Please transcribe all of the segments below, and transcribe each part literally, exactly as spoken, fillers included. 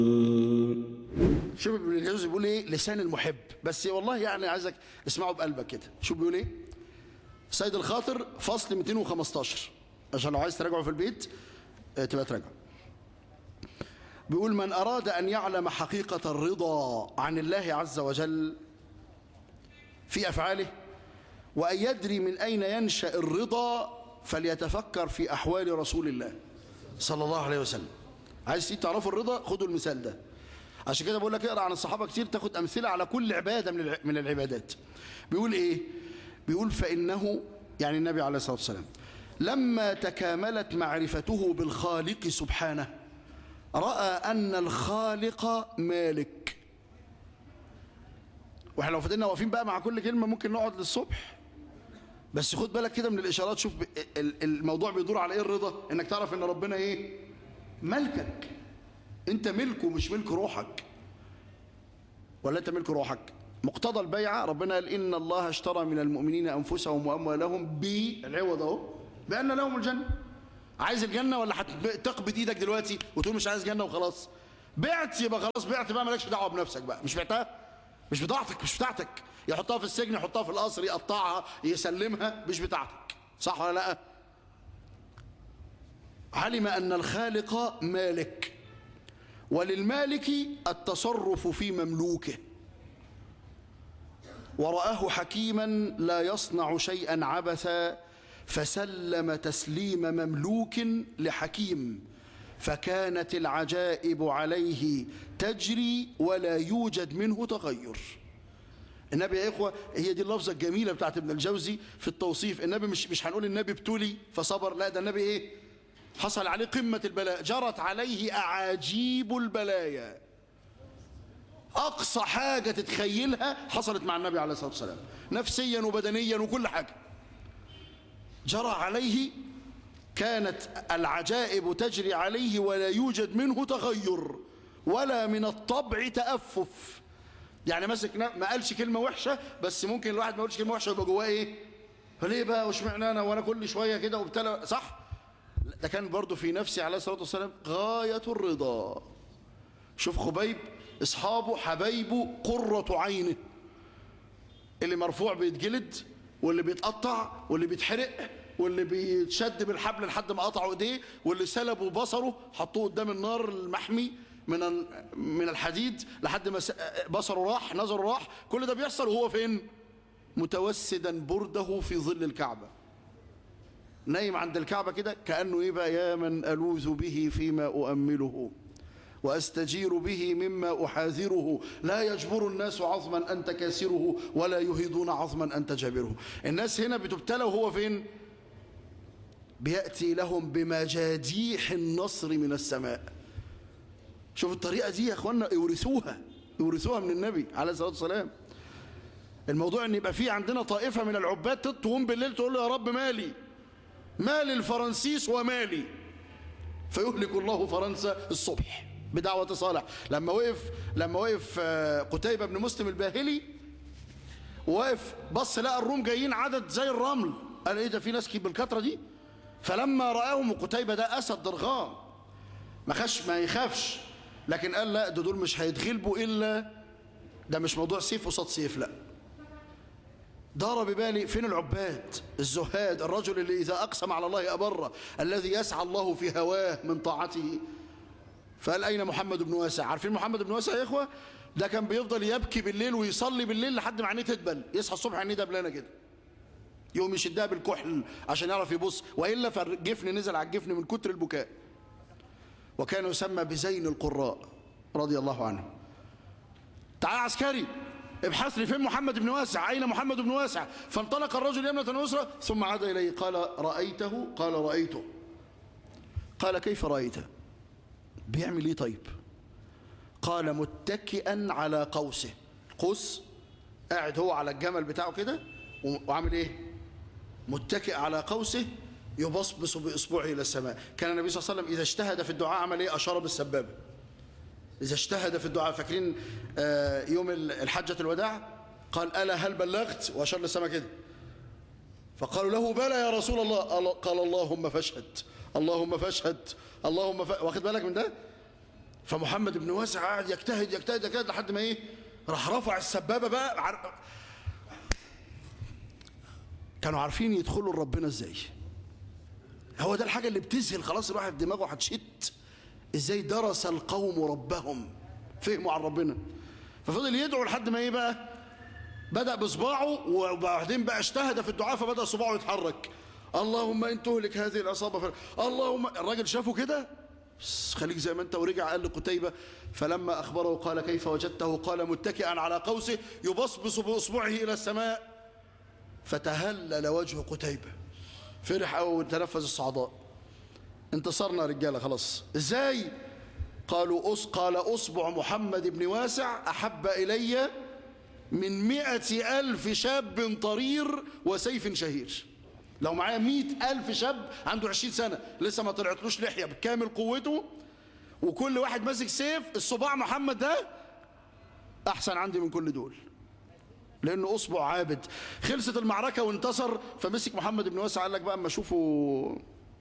شوف ابن الجوزي بيقول ايه؟ لسان المحب. بس والله يعني عايزك اسمعه بقلبك كده. شوف بيقول ايه؟ سيد الخاطر فصل مئتين وخمستاشر، عشان لو عايز تراجعه في البيت تبقى تراجعه. بيقول: من أراد أن يعلم حقيقة الرضا عن الله عز وجل في أفعاله وأن يدري من أين ينشأ الرضا فليتفكر في أحوال رسول الله صلى الله عليه وسلم. عايز تعرفوا الرضا؟ خدوا المثال ده. عشان كده بقول لك اقرا عن الصحابة كتير، تاخد أمثلة على كل عبادة من من العبادات. بيقول إيه؟ بيقول: فإنه يعني النبي عليه الصلاة والسلام لما تكاملت معرفته بالخالق سبحانه رأى أن الخالق مالك. واحنا لو فضلنا واقفين بقى مع كل كلمة ممكن نقعد للصبح، بس خد بالك كده من الإشارات. شوف الموضوع بيدور على إيه؟ الرضا. إنك تعرف إن ربنا إيه؟ ملكك. أنت ملكه، مش ملك روحك. ولا أنت ملك روحك؟ مقتضى البيعة ربنا قال: إن الله اشترى من المؤمنين أنفسهم وأموالهم بالعوض أهو بأن لهم الجنة. عايز الجنة ولا هتقبض ايدك دلوقتي وتقول مش عايز جنة وخلاص؟ بعت يبقى خلاص، بعت بقى، مالكش دعوه بنفسك بقى. مش بعتها، مش بتاعتك، مش بتاعتك. يحطها في السجن، يحطها في القصر، يقطعها، يسلمها، مش بتاعتك. صح ولا لا؟ علم أن الخالق مالك، وللمالك التصرف في مملوكه، ورآه حكيما لا يصنع شيئا عبثا فسلم تسليم مملوك لحكيم، فكانت العجائب عليه تجري ولا يوجد منه تغير. النبي يا إخوة، هي دي اللفظة الجميلة بتاعت ابن الجوزي في التوصيف. النبي مش مش هنقول النبي ابتلي فصبر، لا، ده النبي إيه؟ حصل عليه قمة البلاء، جرت عليه أعاجيب البلايا. أقصى حاجة تتخيلها حصلت مع النبي عليه الصلاة والسلام، نفسيا وبدنيا وكل حاجة. جرى عليه، كانت العجائب تجري عليه ولا يوجد منه تغير ولا من الطبع تأفف. يعني مسك ما قالش كلمة وحشة، بس ممكن الواحد ما يقولش كلمة وحشة يبقى جواه ايه؟ فليه بقى واشمعنى انا وانا كل شوية كده وابتلى؟ صح؟ ده كان برضو في نفسه عليه الصلاة والسلام غاية الرضا. شوف خبيب، اصحابه حبايبه قرة عينه، اللي مرفوع بيتجلد واللي بيتقطع واللي بيتحرق واللي بيتشد بالحبل لحد ما قطعوا ايديه واللي سلبوا بصره حطوه قدام النار المحمي من من الحديد لحد ما بصره راح، نظره راح. كل ده بيحصل وهو فين؟ متوسدا برده في ظل الكعبة، نايم عند الكعبة كده كأنه ايه بقى؟ يا من ألوذ به فيما أؤمله وأستجير به مما أحاذره، لا يجبر الناس عظما أنت كاسره ولا يهيدون عظما أنت جابره. الناس هنا بتبتلى وهو فين؟ بيأتي لهم بمجاديح النصر من السماء. شوف الطريقة دي يا أخوانا، يورثوها يورثوها من النبي عليه الصلاة والسلام. الموضوع أن يبقى فيه عندنا طائفة من العباد تقوم بالليل تقول له: يا رب مالي مال الفرنسيس ومالي، فيهلك الله فرنسا الصبح بدعوة صالح. لما وقف لما وقف قتيبة بن مسلم الباهلي، وقف بص لقى الروم جايين عدد زي الرمل، قال: ايه ده؟ في ناس بالكترة دي؟ فلما رآهم، قتيبة ده أسد ضرغام ما خش ما يخافش، لكن قال: لا، ده دول مش هيتغلبوا إلا ده، مش موضوع سيف قصاد سيف، لا. دار ببالي فين العباد الزهاد، الرجل اللي إذا أقسم على الله أبره، الذي يسعى الله في هواه من طاعته. فقال: أين محمد بن واسع؟ عارفين محمد بن واسع يا إخوة؟ ده كان بيفضل يبكي بالليل ويصلي بالليل لحد ما عينيه تدبل، يصحى الصبح عينيه دبلانة كده، يقوم يشدها بالكحل عشان يعرف يبص، وإلا فالجفن نزل على الجفن من كتر البكاء. وكان يسمى بزين القراء رضي الله عنه. تعال عسكري، ابحث لي فين محمد بن واسع، أين محمد بن واسع؟ فانطلق الرجل يمنة ويسرى ثم عاد إليه قال: رأيته؟ قال: رأيته. قال: كيف رأيته؟ بيعمل ايه طيب؟ قال: متكئا على قوسه. قوس، قاعد هو على الجمل بتاعه كده وعامل ايه؟ متكئ على قوسه يبصبص بإصبعه إلى السماء. كان النبي صلى الله عليه وسلم إذا اجتهد في الدعاء عمل ايه؟ أشار بالسبابة. إذا اجتهد في الدعاء، فاكرين يوم الحجة الوداع قال: ألا هل بلغت؟ وأشار للسماء كده. فقالوا له: بلى يا رسول الله. قال: اللهم فاشهد، اللهم فاشهد، اللهم ف... واخد بالك من ده؟ فمحمد بن واسع قاعد يجتهد يجتهد يجتهد لحد ما ايه راح رفع السبابه بقى. عر... كانوا عارفين يدخلوا لربنا ازاي. هو ده الحاجه اللي بتذهل خلاص الواحد دماغه هتشت. ازاي درس القوم ربهم، فهموا عن ربنا. ففضل يدعو لحد ما ايه بقى بدأ بصباعه، وبعدين بقى اجتهد في الدعاء فبدأ صباعه يتحرك. اللهم ان تهلك هذه العصابه ف... اللهم. الراجل شافه كده خليك زي ما انت، ورجع قال لقتيبة فلما اخبره قال كيف وجدته؟ قال متكئا على قوسه يبصبص باصبعه الى السماء. فتهلل وجه قتيبة، فرح او تنفذ الصعداء. انتصرنا رجاله خلاص. ازاي؟ قالوا أص... قال اصبع محمد بن واسع احب الي من مئة ألف شاب طرير وسيف شهير. لو معايا مئة ألف شاب عنده عشرين سنة لسه ما طلعتلوش لحية بكامل قوته وكل واحد ماسك سيف، الصباع محمد ده أحسن عندي من كل دول، لأنه أصبع عابد. خلصت المعركة وانتصر، فمسك محمد بن واسع قال لك بقى أما أشوفه.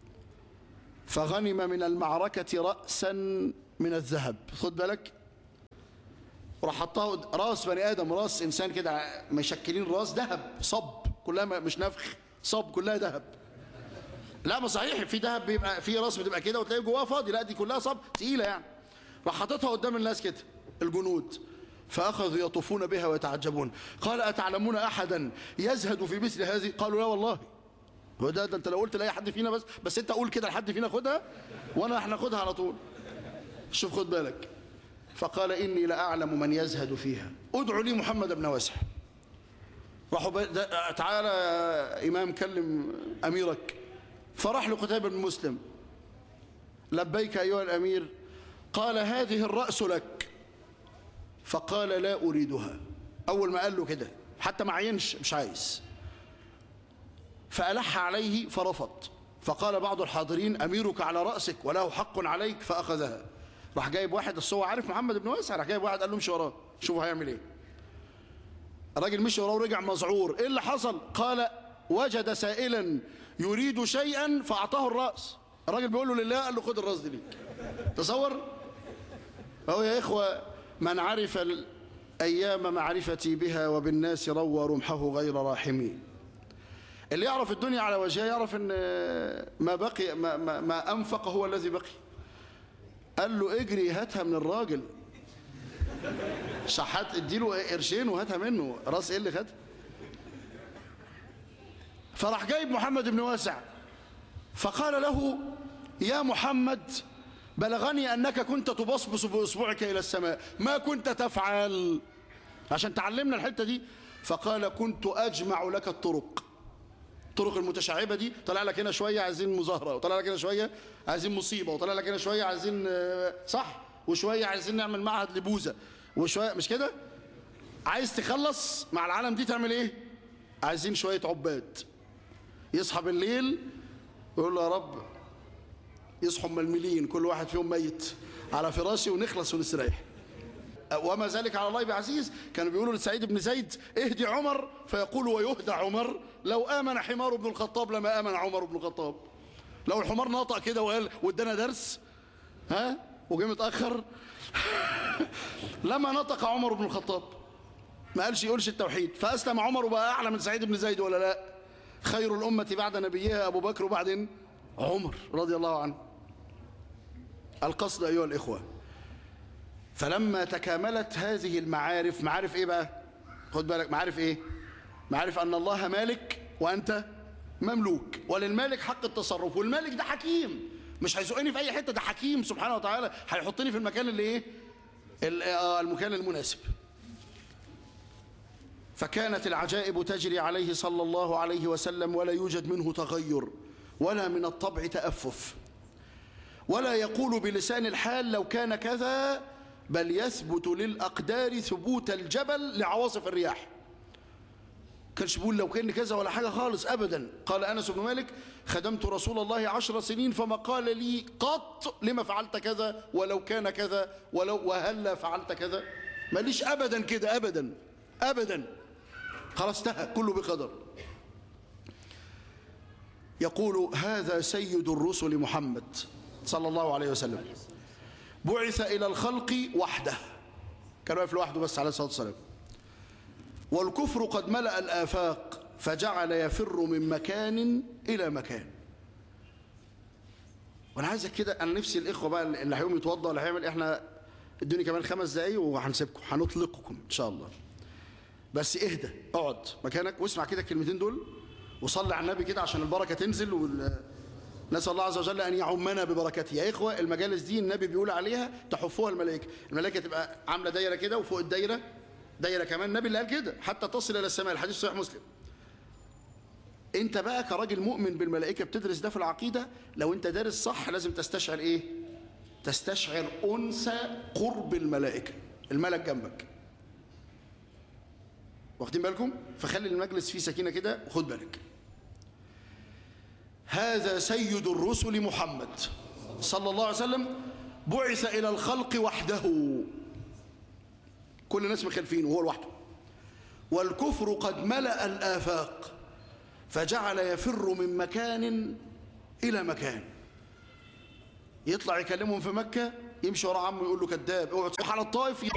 فغنم من المعركة رأسا من الذهب، خد بالك، وراح حطها راس بني ادم، راس انسان كده مشكلين راس ذهب صب كلها مش نفخ، صب كلها ذهب. لا ما صحيح، في ذهب بيبقى في راس بتبقى كده وتلاقي جواها فاضي، لا دي كلها صب تقيله يعني. راح حاططها قدام الناس كده الجنود، فاخذوا يطوفون بها ويتعجبون. قال اتعلمون احدا يزهد في مثل هذه؟ قالوا لا والله. هو ده, ده انت لو قلت لاي حد فينا بس بس انت قول كده لحد فينا خدها وانا هناخدها على طول. شوف خد بالك. فقال إني لأعلم من يزهد فيها، ادعوا لي محمد بن واسع. راحوا ب... تعالى إمام كلم أميرك. فراح لقتيبة بن مسلم. لبيك أيها الأمير. قال هذه الرأس لك. فقال لا أريدها. أول ما قال له كده حتى ما عينش مش عايز. فألح عليه فرفض. فقال بعض الحاضرين أميرك على رأسك وله حق عليك، فأخذها. راح جايب واحد، اصل هو عارف محمد بن واسع، راح جايب واحد قال له امشي وراه شوفوا هيعمل ايه. الراجل مشي وراه ورجع مذعور. ايه اللي حصل؟ قال وجد سائلا يريد شيئا فاعطاه الراس. الراجل بيقول له لله، قال له خد الراس دي ليك. تصور. اهو يا اخوه، من عرف الايام معرفتي بها وبالناس روى رمحه غير راحمي. اللي يعرف الدنيا على وجهها يعرف ان ما بقي ما, ما, ما انفق هو الذي بقي. قال له اجري هاتها من الراجل، شحات اديله قرشين وهاتها منه، راس ايه اللي خدها؟ فراح جايب محمد بن واسع فقال له يا محمد بلغني انك كنت تبصبص باصبعك الى السماء، ما كنت تفعل؟ عشان تعلمنا الحته دي. فقال كنت اجمع لك الطرق، الطرق المتشعبه دي، طلع لك هنا شويه عايزين مظاهره، وطلع لك هنا شويه عايزين مصيبه، وطلع لك هنا شويه عايزين صح، وشويه عايزين نعمل معهد لبوذا، وشويه مش كده. عايز تخلص مع العالم دي تعمل ايه؟ عايزين شويه عباد يصحى بالليل ويقول له يا رب يصحوا ململين كل واحد فيهم ميت على فراشي ونخلص ونستريح. وما ذلك على الله بعزيز. كانوا بيقولوا لسعيد بن زيد اهدي عمر، فيقول ويهدى عمر لو آمن حمار بن الخطاب لما آمن عمر بن الخطاب. لو الحمار نطق كده وقال وادانا درس ها وجه متأخر لما نطق عمر بن الخطاب، ما قالش يقولش التوحيد، فأسلم عمر وبقى أعلى من سعيد بن زيد ولا لا؟ خير الأمة بعد نبيها أبو بكر وبعدين عمر رضي الله عنه. القصد أيها الإخوة، فلما تكاملت هذه المعارف، معارف ايه بقى؟ خد بالك، معارف ايه؟ معارف ان الله مالك وانت مملوك، وللمالك حق التصرف، والمالك ده حكيم مش هيزقني في اي حته، ده حكيم سبحانه وتعالى هيحطني في المكان اللي ايه؟ المكان المناسب. فكانت العجائب تجري عليه صلى الله عليه وسلم ولا يوجد منه تغير ولا من الطبع تأفف، ولا يقول بلسان الحال لو كان كذا، بل يثبت للأقدار ثبوت الجبل لعواصف الرياح. كانش بيقول لو كان كذا ولا حاجة خالص أبدا. قال أنس بن مالك خدمت رسول الله عشر سنين فما قال لي قط لما فعلت كذا ولو كان كذا ولو وهلا فعلت كذا، ماليش أبدا كده، أبدا أبدا، خلاص انتهى كله بقدر. يقول هذا سيد الرسل محمد صلى الله عليه وسلم، بعث إلى الخلق وحده، كان واقف لوحده بس عليه الصلاة والسلام. والكفر قد ملأ الآفاق فجعل يفر من مكان إلى مكان. وأنا عايزك كده، أنا نفسي الإخوة بقى اللي هيقوم يتوضأ ولا هيعمل، إحنا الدنيا كمان خمس دقايق وهنسيبكم، هنطلقكم إن شاء الله. بس اهدى، اقعد مكانك واسمع كده الكلمتين دول وصلي على النبي كده عشان البركة تنزل، ونسأل الله عز وجل أن يعمنا ببركته. يا إخوة المجالس دي النبي بيقول عليها تحفوها الملائكة، الملائكة تبقى عاملة دايرة كده وفوق الدايرة دايرة كمان، النبي اللي قال كده حتى تصل إلى السماء، الحديث صحيح مسلم. انت بقى كراجل مؤمن بالملائكة بتدرس ده في العقيدة، لو انت دارس صح لازم تستشعر ايه؟ تستشعر أنس قرب الملائكة، الملك جنبك. واخدين بالكم؟ فخلي المجلس فيه سكينة كده وخد بالك. هذا سيد الرسل محمد صلى الله عليه وسلم بعث إلى الخلق وحده، كل الناس مخالفين وهو لوحده. والكفر قد ملأ الآفاق فجعل يفر من مكان إلى مكان. يطلع يكلمهم في مكة، يمشي ورا عمه يقول له كذاب، اوعى تروح على الطائف